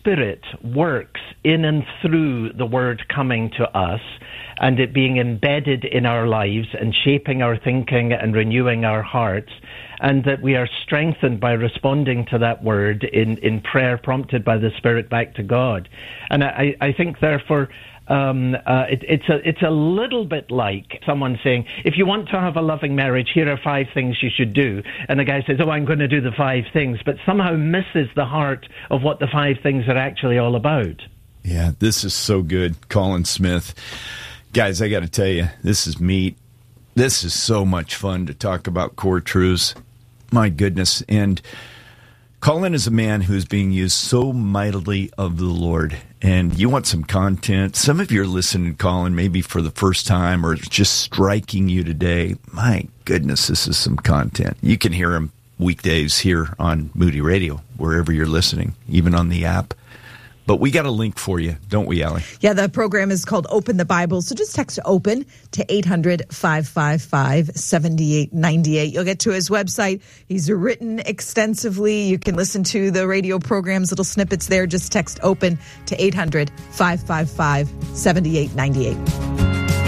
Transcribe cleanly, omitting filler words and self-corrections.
Spirit works in and through the Word coming to us and it being embedded in our lives and shaping our thinking and renewing our hearts, and that we are strengthened by responding to that Word in prayer prompted by the Spirit back to God. And I think, therefore, it's a little bit like someone saying, if you want to have a loving marriage, here are 5 things you should do. And the guy says, I'm going to do the 5 things, but somehow misses the heart of what the 5 things are actually all about. Yeah, this is so good, Colin Smith. Guys, I got to tell you, this is meat. This is so much fun to talk about core truths. My goodness. And Colin is a man who is being used so mightily of the Lord. And you want some content. Some of you are listening to Colin maybe for the first time or it's just striking you today. My goodness, this is some content. You can hear him weekdays here on Moody Radio, wherever you're listening, even on the app. But we got a link for you, don't we, Allie? Yeah, the program is called Open the Bible. So just text OPEN to 800-555-7898. You'll get to his website. He's written extensively. You can listen to the radio programs, little snippets there. Just text OPEN to 800-555-7898.